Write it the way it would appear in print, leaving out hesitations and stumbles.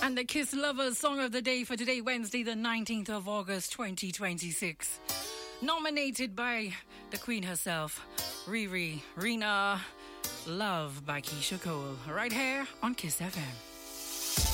And the Kiss Lovers Song of the Day for today, Wednesday, the 19th of August, 2026. Nominated by the Queen herself, Riri, Rina, Love by Keisha Cole. Right here on Kiss FM.